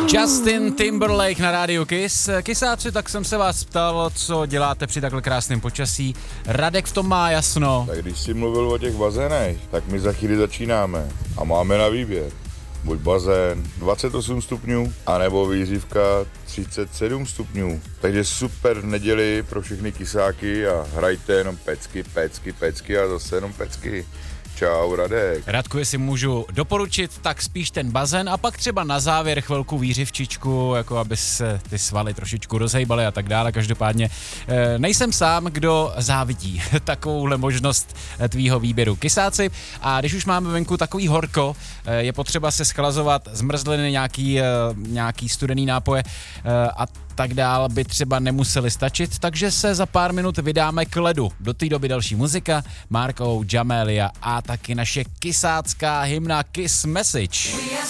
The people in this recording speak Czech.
Justin Timberlake na rádiu Kiss. Kysáci, tak jsem se vás ptal, co děláte při takhle krásném počasí. Radek v tom má jasno. Tak když jsi mluvil o těch bazénech, tak my za chvíli začínáme a máme na výběr. Buď bazén 28 stupňů, anebo výřivka 37 stupňů. Takže super v neděli pro všechny kysáky a hrajte jenom pecky a zase jenom pecky. Čau, Radek. Radku, jestli můžu doporučit, tak spíš ten bazén a pak třeba na závěr chvilku výřivčičku, jako aby se ty svaly trošičku rozhejbaly a tak dále. Každopádně nejsem sám, kdo závidí takovouhle možnost tvýho výběru. Kysáci, a když už máme venku takový horko, je potřeba se schlazovat, zmrzliny, nějaký studený nápoje a tak dál by třeba nemuseli stačit, takže se za pár minut vydáme k ledu. Do té doby další muzika, Mark O, Jamelia a taky naše kysácká hymna Kiss Message.